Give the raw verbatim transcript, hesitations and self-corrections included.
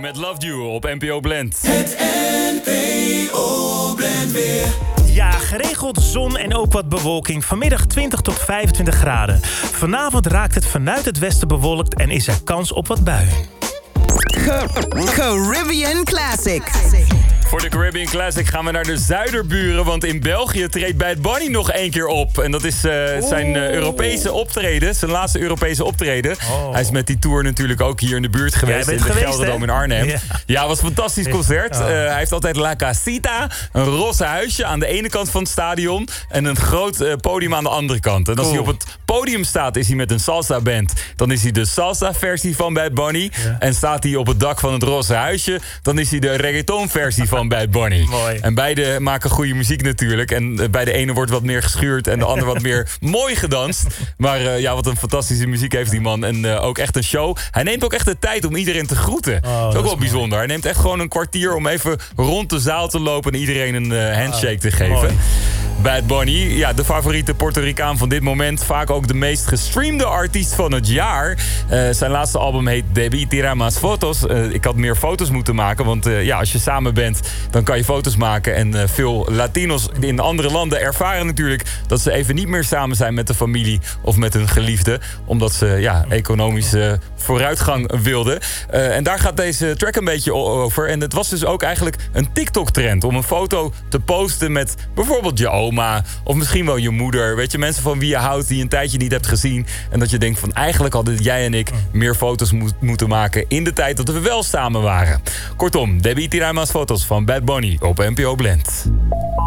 met Loved You op N P O Blend. Het N P O Blend weer. Ja, geregeld zon en ook wat bewolking. Vanmiddag twintig tot vijfentwintig graden. Vanavond raakt het vanuit het westen bewolkt en is er kans op wat buien. Caribbean Classic. Voor de Caribbean Classic gaan we naar de zuiderburen, want in België treedt Bad Bunny nog één keer op. En dat is uh, zijn uh, Europese optreden, zijn laatste Europese optreden. Oh. Hij is met die tour natuurlijk ook hier in de buurt geweest, in de Gelderdoom in Arnhem. Ja, ja, was een fantastisch concert. Oh. Uh, hij heeft altijd La Casita, een roze huisje aan de ene kant van het stadion en een groot uh, podium aan de andere kant. En als cool. hij op het podium staat, is hij met een salsa band. Dan is hij de salsa versie van Bad Bunny. Ja. En staat hij op het dak van het roze huisje, dan is hij de reggaeton versie van Bad Bunny. Mooi. En beide maken goede muziek natuurlijk. En bij de ene wordt wat meer geschuurd en de andere wat meer mooi gedanst. Maar uh, ja, wat een fantastische muziek heeft die man. En uh, ook echt een show. Hij neemt ook echt de tijd om iedereen te groeten. Oh, dat is ook wel bijzonder. Mooi. Hij neemt echt gewoon een kwartier om even rond de zaal te lopen en iedereen een uh, handshake oh, te geven. Mooi. Bad Bunny, ja, de favoriete Puerto Ricaan van dit moment. Vaak ook de meest gestreamde artiest van het jaar. Uh, zijn laatste album heet Debí tirar más fotos. Uh, ik had meer foto's moeten maken. Want uh, ja, als je samen bent, dan kan je foto's maken. En uh, veel Latinos in andere landen ervaren natuurlijk dat ze even niet meer samen zijn met de familie of met hun geliefde. Omdat ze ja, economische vooruitgang wilden. Uh, en daar gaat deze track een beetje over. En het was dus ook eigenlijk een TikTok-trend om een foto te posten met bijvoorbeeld je oma of misschien wel je moeder. Weet je, mensen van wie je houdt die je een tijdje niet hebt gezien. En dat je denkt van eigenlijk hadden jij en ik meer foto's mo- moeten maken in de tijd dat we wel samen waren. Kortom, Debí tirar más fotos van Bad Bunny op N P O Blend.